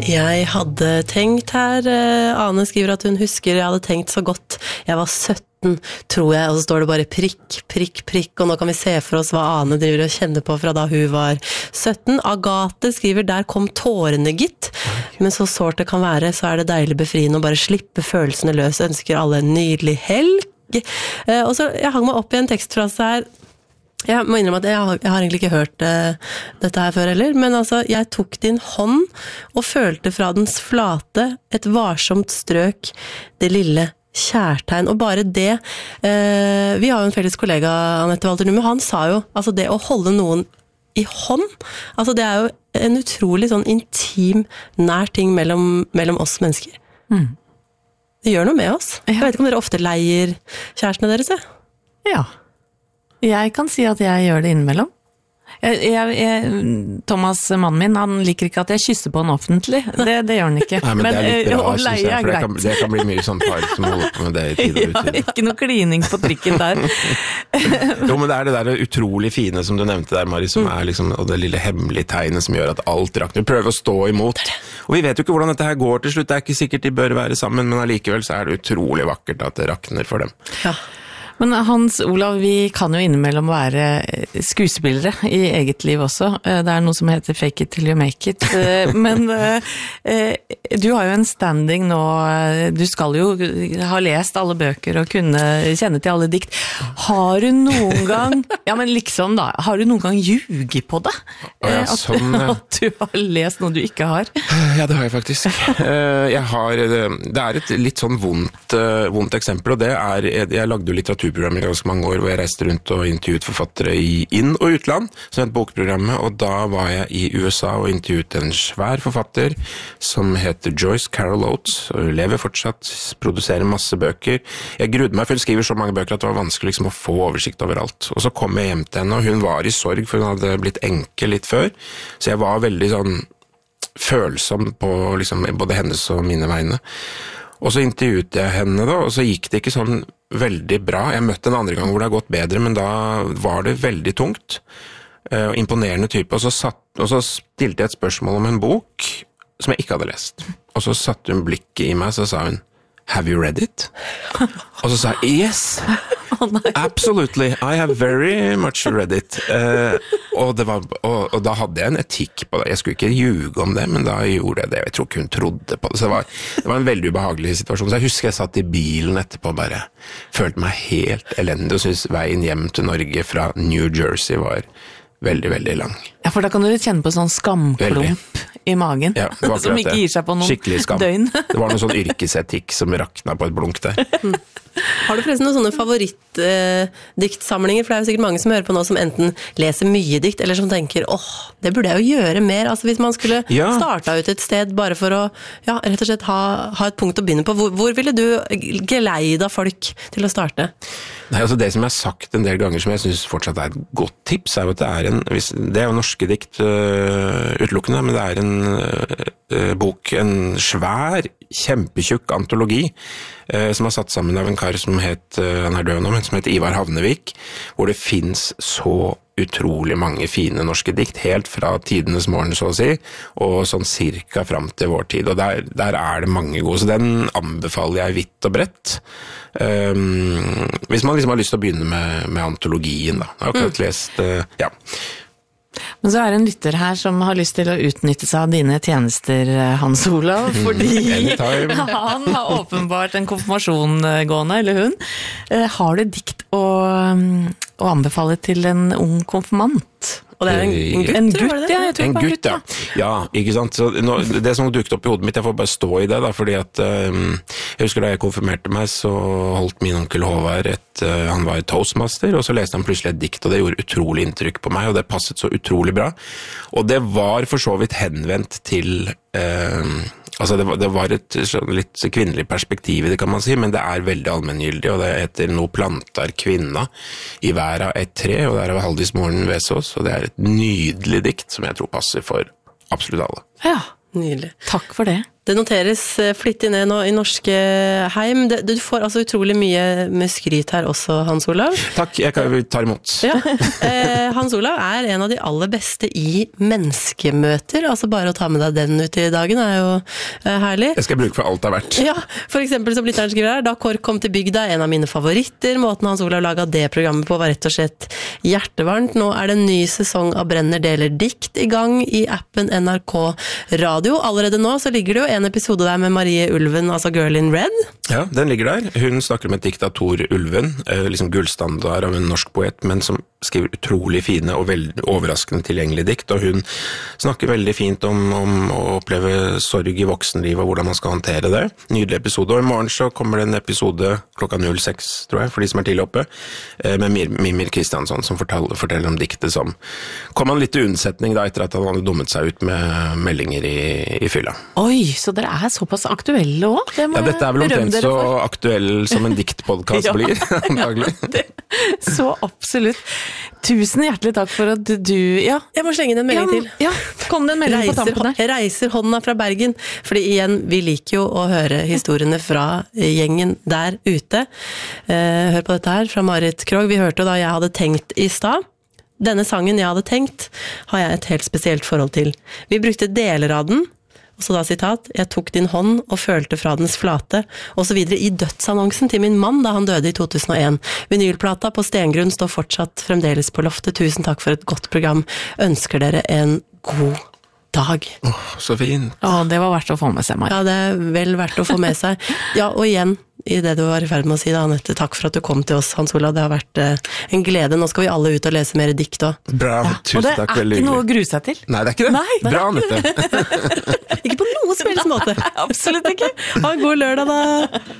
Jeg hadde tenkt her, Ane skriver at hun husker jeg hadde tenkt så godt. Jeg var 17, tror jeg, og så står det bare prikk, prikk, prikk, og nå kan vi se for oss hva Ane driver og kjenner på fra da hun var 17. Agathe skriver, der kom tårene gitt, men så sårt det kan være, så det deilig befriende å bare slippe følelsene løs. Ønsker alle en nydelig helg. Og så, jeg hang meg opp i en tekstfrase her. Jeg må innrømme at jeg har egentlig ikke hørt dette her før heller, men altså, jeg tok din hånd og følte fra dens flate et varsomt strøk, det lille kjærtegn, og bare det, vi har jo en felles kollega, Anette Walter Numme, han sa jo, altså det å holde noen i hånd, altså det jo en utrolig sånn intim, nær ting mellom oss mennesker. Det gjør noe med oss. Jeg vet ikke om dere ofte leier kjærestene deres, Ja. Jeg kan si at jeg gjør det innimellom. Thomas, mannen min, han liker ikke at jeg kysser på han offentlig. Det gjør han ikke. Nei, men det litt bra, å leie greit. Det kan bli mye sånn par som holder på med det i tid og utid. Ikke noe klining på trikken der. Jo, men det det der utrolig fine som du nevnte der, Mari, som liksom, og det lille hemmelige tegnet som gjør at alt rakner. Prøver å stå imot. Og vi vet jo ikke hvordan dette her går til slutt. Det ikke sikkert de bør være sammen, men allikevel så det utrolig vakkert at det rakner for dem. Ja. Men Hans Olav, vi kan jo innimellom være skuespillere i eget liv også. Det noe som heter fake it till you make it. Men du har jo en standing nå, du skal jo ha lest alle bøker og kunne kjenne til alle dikt. Har du noen gang, ja men liksom da, har du noen gang ljuget på det? Ja, sånn, at du har lest noe du ikke har? Ja, det har jeg faktisk. Det et litt sånn vondt eksempel, og det jeg lagde jo litteraturprogram i ganske mange år, hvor jeg reiste rundt og intervjuet forfattere i inn- og utland, som et bokprogrammet, og da var jeg i USA og intervjuet en svær forfatter som heter Joyce Carol Oates, og hun lever fortsatt, produserer masse bøker. Jeg grudde meg, for hun skriver så mange bøker at det var vanskelig liksom å få oversikt over alt. Og så kom jeg hjem til henne, og hun var i sorg, for hun hadde blitt enke litt før, så jeg var veldig sånn følsom på liksom, både hennes og mine vegne. Og så intervjuet jeg henne da, og så gikk det ikke sånn veldig bra. Jeg møtte en andre gang hvor det har gått bedre, men da var det veldig tungt. Imponerende type. Og så stilte jeg et spørsmål om en bok som jeg ikke hadde lest. Og så satte hun blikket i meg, så sa hun, have you read it? Og så sa jeg, yes! Absolutely, I have very much read it. Og da hadde jeg en etikk på det. Jeg skulle ikke ljuge om det, men da gjorde jeg det. Jeg tror ikke hun trodde på det. Så det var en veldig ubehagelig situasjon. Så jeg husker jeg satt i bilen etterpå og bare følte meg helt elendig og synes veien hjem til Norge fra New Jersey var veldig, veldig lang. Ja, for da kan du kjenne på sånn skamklump i magen, ja, som ikke gir seg på noen døgn. Det var noen sånn yrkesetikk som rakna på et blunk der. Har du forresten noen sånne favorittdiktsamlinger? For det jo sikkert mange som hører på nå som enten leser mye dikt, eller som tenker, det burde jeg jo gjøre mer. Altså hvis man skulle starta ut et sted bare for å, rett og slett ha et punkt å begynne på. Hvor ville du geleida folk til å starte? Nei, altså det som jeg har sagt en del ganger, som jeg synes fortsatt et godt tips, jo at det jo norske dikt utelukkende, men det en bok, en svær, kjempetjukk antologi, som har satt sammen av en kar som han død nå, men som heter Ivar Havnevik, hvor det finnes så utrolig mange fine norske dikt, helt fra tidenes morgen, så å si, og sånn cirka frem til vår tid, og der det mange gode, så den anbefaler jeg vidt og bredt. Hvis man liksom har lyst til å begynne med antologien, da. Jeg har akkurat lest, Men så det en lytter her som har lyst til å utnytte seg av dine tjenester, Hans Olav, fordi han har åpenbart en konfirmasjon gående, eller hun. Har du dikt å anbefale til en ung konfirmant? Og det en gutt, En gutt, ja. Ja, ikke sant? Så det som dukket opp i hodet mitt, jeg får bare stå i det, da, fordi at jeg husker da jeg konfirmerte meg, så holdt min onkel Håvard han var toastmaster, og så leste han plutselig et dikt, og det gjorde utrolig inntrykk på meg, og det passet så utrolig bra. Og det var for så vidt henvendt til altså det var et litt kvinnelig perspektiv i det, kan man si, men det veldig allmenngyldig, og det heter «Nå plantar kvinna i hver av et tre», og det av Haldis Morten Vesaas, og det et nydelig dikt som jeg tror passer for absolutt alle. Ja, nydelig. Takk for det. Det noteres flittig ned nå i norske heim. Du får altså utrolig mye med skryt her også, Hans Olav. Takk, jeg tar imot. Ja. Hans Olav er en av de aller beste i menneskemøter. Altså bare å ta med deg den ut i dagen er jo herlig. Jeg skal bruke for alt det har vært. Ja, for eksempel så lytteren skriver her, da KORK kom til bygda, en av mine favoritter. Måten Hans Olav laget det programmet på var rett og slett hjertevarmt. Nå er det en ny sesong av Brenner deler dikt i gang i appen NRK Radio. Allerede nå så ligger det jo en episode der med Marie Ulven, altså Girl in Red. Ja, den ligger der. Hun snakker om et dikt av Tor Ulven, liksom gullstandard av en norsk poet, men som skriver utrolig fine og veldig overraskende tilgjengelige dikt, og hun snakker veldig fint om å oppleve sorg i voksenlivet og hvordan man skal håndtere det. Nydelig episode, og i morgen så kommer det en episode klokka 06, tror jeg, for de som er tidlig oppe, med Mimir Kristiansson, som forteller om diktet som kom han litt til unnsetning da, etter at han hadde dummet seg ut med meldinger i fylla. Oi, så dere er såpass aktuelle også? Ja, dette er vel omtrent så aktuell som en diktpodcast ja, blir, antagelig. Så absolutt. Tusen hjertelig takk for at du, ja. Jeg må slenge inn en melding til. Ja, kom det en melding på tampen der. Reiser hånda fra Bergen, fordi igjen, vi liker jo å høre historiene fra gjengen der ute. Hør på dette her, fra Marit Krog. Vi hørte da jeg hadde tenkt i stad. Denne sangen jeg hadde tenkt, har jeg et helt spesielt forhold til. Vi brukte deler av den, og så da sitat, jeg tok din hånd og følte fra dens flate, og så videre i dødsannonsen til min mann da han døde i 2001. Vinylplata på Stengrunn står fortsatt fremdeles på loftet. Tusen takk for et godt program. Ønsker dere en god dag. Så fint. Det var verdt å få med seg, Mari. Ja, det er vel verdt å få med seg. Ja, og igjen, i det du var i ferd med å si da, Annette, takk for at du kom til oss, Hans Olav. Det har vært en glede. Nå skal vi alle ut og lese mer dikt også. Bra, tusen takk, veldig hyggelig. Og det er ikke noe å grue seg til. Nei, det er ikke det. Nei. Bra, Annette. Ikke på noe som helst måte. Absolutt ikke. Ha en god lørdag da.